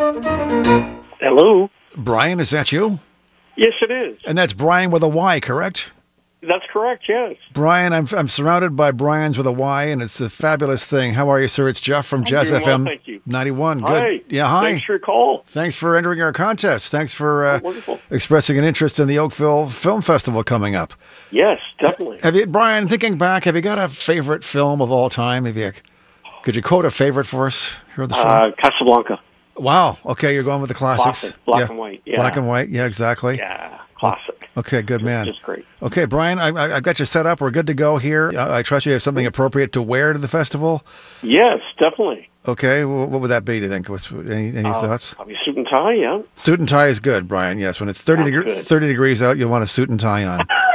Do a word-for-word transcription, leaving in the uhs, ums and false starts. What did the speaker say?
Hello? Brian, is that you? Yes, it is. And that's Brian with a Y, correct? That's correct, yes. Brian, I'm I'm surrounded by Brians with a Y, and it's a fabulous thing. How are you, sir? It's Jeff from I'm Jazz doing F M well, thank you. ninety-one. Hi. Good. Yeah, hi. Thanks for your call. Thanks for entering our contest. Thanks for uh, Oh, wonderful. expressing an interest in the Oakville Film Festival coming up. Yes, definitely. Have you, Brian, thinking back, have you got a favorite film of all time? Have you, could you quote a favorite for us here on the show? Uh, Casablanca. Wow. Okay, you're going with the classics. Classic. Black Yeah. and white. Yeah. Black and white. Yeah, exactly. Yeah, classic. Okay, good man. Just great. Okay, Brian, I, I, I've got you set up. We're good to go here. I, I trust you have something appropriate to wear to the festival. Yes, definitely. Okay, wh- what would that be, do you think? What's, any any Uh, thoughts? Probably suit and tie, yeah. Suit and tie is good, Brian. Yes, when it's thirty, Sounds deg- good. thirty degrees out, you'll want a suit and tie on.